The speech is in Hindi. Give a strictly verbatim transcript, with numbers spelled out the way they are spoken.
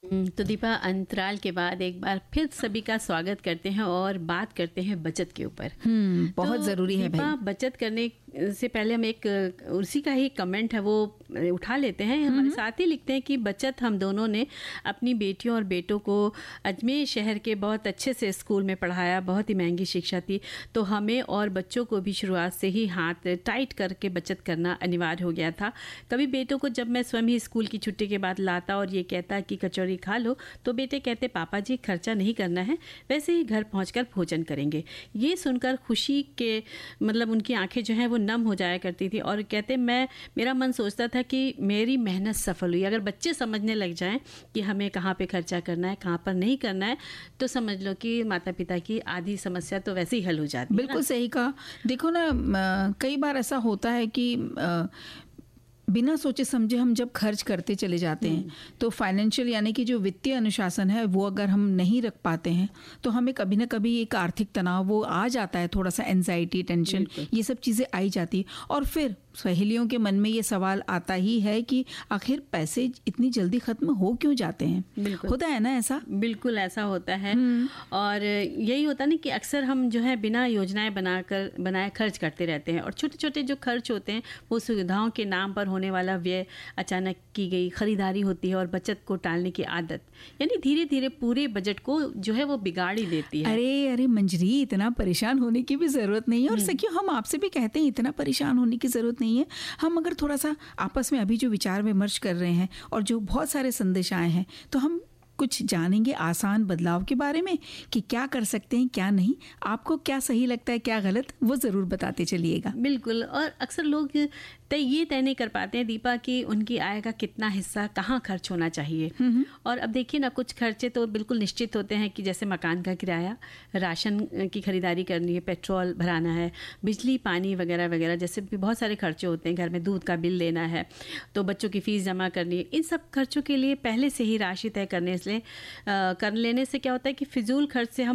हम्म, तो दीपा, अंतराल के बाद एक बार फिर सभी का स्वागत करते हैं और बात करते हैं बचत के ऊपर। हम्म बहुत तो ज़रूरी है दीपा, भाई। बचत करने से पहले हम एक उसी का ही कमेंट है वो उठा लेते हैं। हमारे साथ ही लिखते हैं कि बचत हम दोनों ने अपनी बेटियों और बेटों को अजमेर शहर के बहुत अच्छे से स्कूल में पढ़ाया, बहुत ही महंगी शिक्षा थी, तो हमें और बच्चों को भी शुरुआत से ही हाथ टाइट करके बचत करना अनिवार्य हो गया था। कभी बेटों को जब मैं स्वयं ही स्कूल की छुट्टी के बाद लाता और ये कहता कि कचौरी खा लो, तो बेटे कहते पापा जी खर्चा नहीं करना है, वैसे ही घर पहुंचकर भोजन करेंगे। ये सुनकर खुशी के मतलब उनकी आंखें जो हैं वो नम हो जाया करती थी और कहते मैं मेरा मन सोचता था कि मेरी मेहनत सफल हुई। अगर बच्चे समझने लग जाएं कि हमें कहाँ पे खर्चा करना है, कहाँ पर नहीं करना है, तो समझ लो कि माता पिता की आधी समस्या तो वैसे ही हल हो जाती है। बिल्कुल सही कहा। देखो ना, अ, कई बार ऐसा होता है कि अ, बिना सोचे समझे हम जब खर्च करते चले जाते हैं तो फाइनेंशियल यानी कि जो वित्तीय अनुशासन है वो अगर हम नहीं रख पाते हैं तो हमें कभी ना कभी एक आर्थिक तनाव वो आ जाता है, थोड़ा सा एंजाइटी, टेंशन, ये सब चीज़ें आई जाती है। और फिर सहेलियों के मन में ये सवाल आता ही है कि आखिर पैसे इतनी जल्दी खत्म हो क्यों जाते हैं। होता है ना ऐसा? बिल्कुल ऐसा होता है। और यही होता है ना कि अक्सर हम जो है बिना योजनाएं बनाकर बनाए खर्च करते रहते हैं और छोटे छोटे जो खर्च होते हैं वो सुविधाओं के नाम पर होने वाला व्यय, अचानक की गई खरीदारी होती है और बचत को टालने की आदत, यानी धीरे धीरे पूरे बजट को जो है वो बिगाड़ ही देती है। अरे अरे मंजरी, इतना परेशान होने की भी जरूरत नहीं है। और सखियों, हम आपसे भी कहते हैं इतना परेशान होने की जरूरत नहीं है। हम अगर थोड़ा सा आपस में अभी जो विचार विमर्श कर रहे हैं और जो बहुत सारे संदेश आए हैं, तो हम कुछ जानेंगे आसान बदलाव के बारे में कि क्या कर सकते हैं, क्या नहीं। आपको क्या सही लगता है, क्या गलत, वो ज़रूर बताते चलिएगा। बिल्कुल। और अक्सर लोग तय ये तय नहीं कर पाते हैं दीपा कि उनकी आय का कितना हिस्सा कहाँ खर्च होना चाहिए। और अब देखिए ना, कुछ खर्चे तो बिल्कुल निश्चित होते हैं कि जैसे मकान का किराया, राशन की खरीदारी करनी है, पेट्रोल भराना है, बिजली पानी वगैरह वगैरह, जैसे भी बहुत सारे खर्चे होते हैं। घर में दूध का बिल देना है, तो बच्चों की फीस जमा करनी है। इन सब खर्चों के लिए पहले से ही राशि तय करने से कर लेने से क्या होता है कि फिजूल खर्च से हम